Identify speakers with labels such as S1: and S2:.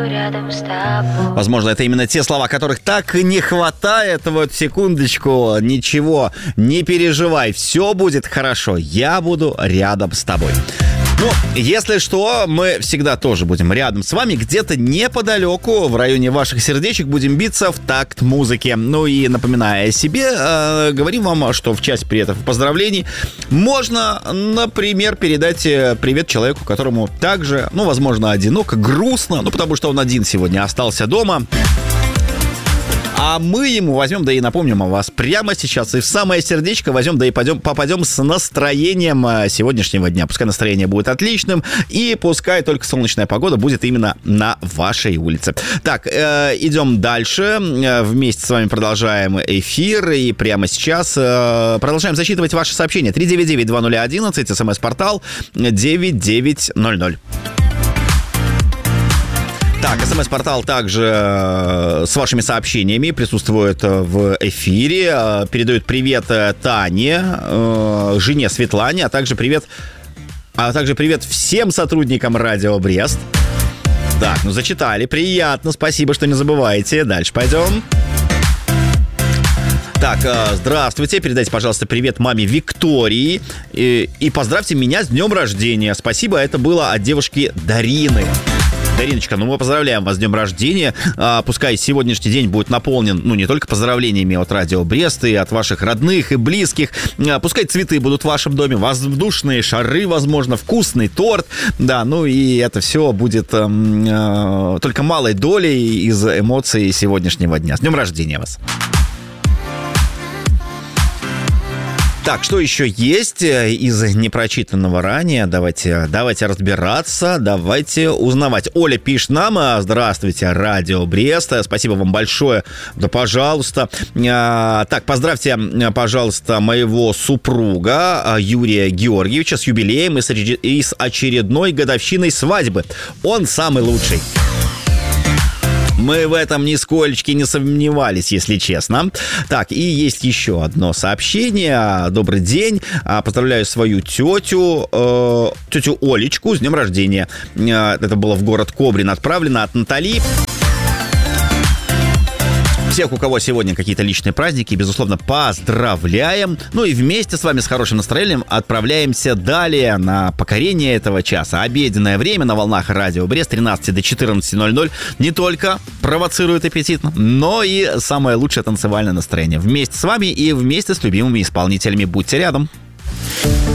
S1: рядом с тобой.
S2: Возможно, это именно те слова, которых так не хватает. Вот секундочку, ничего, не переживай, все будет хорошо, я буду рядом с тобой. Ну, если что, мы всегда тоже будем рядом с вами, где-то неподалеку, в районе ваших сердечек, будем биться в такт музыки. Ну и напоминая о себе, говорим вам, что в часть приветов и поздравлений можно, например, передать привет человеку, которому также, ну, возможно, одиноко, грустно, ну, потому что он один сегодня остался дома. А мы ему возьмем, да и напомним о вас прямо сейчас. И в самое сердечко возьмем, да и попадем с настроением сегодняшнего дня. Пускай настроение будет отличным, и пускай только солнечная погода будет именно на вашей улице. Так, идем дальше. Вместе с вами продолжаем эфир. И прямо сейчас продолжаем зачитывать ваши сообщения. 399-2011, смс-портал 9900. Так, СМС-портал также с вашими сообщениями присутствует в эфире. Передают привет Тане, жене Светлане, а также привет всем сотрудникам Радио Брест. Так, ну зачитали, приятно, спасибо, что не забываете. Дальше пойдем. Так, здравствуйте, передайте, пожалуйста, привет маме Виктории и поздравьте меня с днем рождения. Спасибо, это было от девушки Дарины. Дариночка, ну мы поздравляем вас с днем рождения. Пускай сегодняшний день будет наполнен, ну, не только поздравлениями от Радио Брест и от ваших родных и близких. Пускай цветы будут в вашем доме, воздушные шары, возможно, вкусный торт. Да, ну и это все будет только малой долей из эмоций сегодняшнего дня. С днем рождения вас. Так, что еще есть из непрочитанного ранее? Давайте разбираться, давайте узнавать. Оля пишет нам: здравствуйте, Радио Брест, спасибо вам большое, да пожалуйста. Так, поздравьте, пожалуйста, моего супруга Юрия Георгиевича с юбилеем и с очередной годовщиной свадьбы. Он самый лучший. Мы в этом нисколечки не сомневались, если честно. Так, и есть еще одно сообщение. Добрый день. Поздравляю свою тетю Олечку с днем рождения. Это было в город Кобрин отправлено от Натали. Всех, у кого сегодня какие-то личные праздники, безусловно, поздравляем. Ну и вместе с вами с хорошим настроением отправляемся далее на покорение этого часа. Обеденное время на волнах Радио Брест 13 до 14:00 не только провоцирует аппетит, но и самое лучшее танцевальное настроение. Вместе с вами и вместе с любимыми исполнителями. Будьте рядом.